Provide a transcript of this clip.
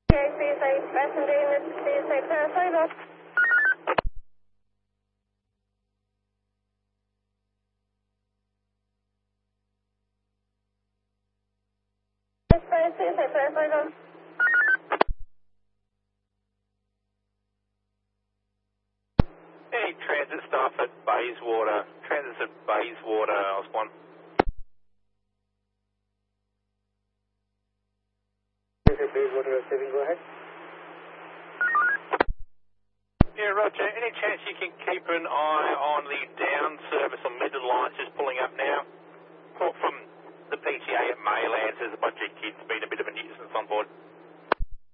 CSA passenger unit, CSA Parasite. CSA Parasite. Any transit staff at Bayswater? Transit at Bayswater, Osborne. Bayswater receiving, go ahead. Yeah, Roger. Any chance you can keep an eye on the down service on Midland Lines just pulling up now? Call from the PTA at Maylands. There's a bunch of kids being a bit of a nuisance on board.